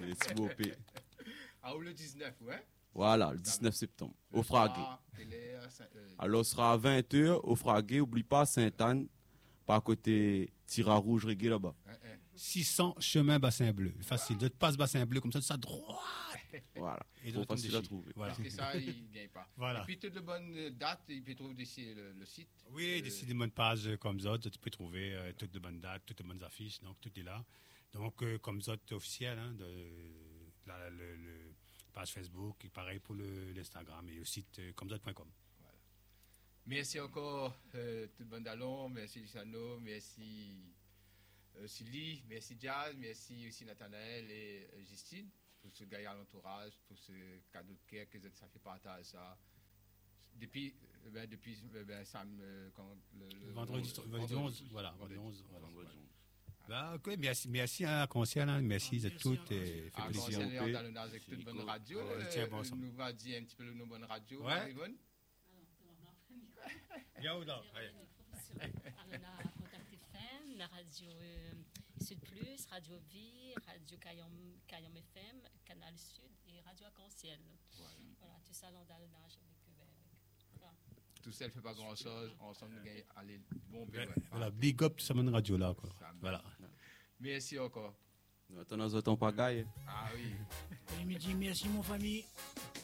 C'est Simopé. Ah, ou le 19, ouais. Voilà, le 19 septembre, au Fragué. Télé, Alors, ce sera à 20h au Fragué. Oublie pas Sainte-Anne, pas à côté Tira Rouge Régué là-bas. 600 chemin Bassin Bleu. Facile. Je te passe Bassin Bleu comme ça droit. Voilà, Et trop de facile tomber à dessus. trouver. Voilà. Parce que ça, il ne gagne pas. Voilà. Et puis, toutes les bonnes dates, il peut trouver ici le site. Oui, des bonnes pages comme ça, tu peux trouver toutes de bonnes dates, toutes de bonnes affiches, donc tout est là. Donc, comme ça, officiel, hein, le page Facebook, et pareil pour l'Instagram et le site comzot.com. Voilà. Merci encore, toute bonne Dallon, merci Luciano, merci Silly, merci Jazz, merci aussi Nathanaël et Justine pour ce gaillard à l'entourage, pour ce cadeau de cœur que ça fait partage ça. Depuis Sam, le vendredi 11, voilà, vendredi 11. Vendredi 11. Bah, ok, merci à Conseil, hein, merci à toutes, fait plaisir. Conseil avec toute bonne radio, tiens, bon, nous va dire un petit peu nos bonnes radios, ouais. Yvonne. Bien ou non? La Contact FM, la radio Sud Plus, Radio Vie, Radio Cayom FM, Canal Sud et Radio Arc-en-Ciel. Voilà, tout ça dans le nage avec voilà. Tout ça ne fait pas grand-chose, ensemble nous gagnons aller bon. Voilà, big up tout ça mon radio là, quoi. Voilà. Merci encore. Nous attendons autant pas gagner. Ah oui. Bon midi, merci mon famille.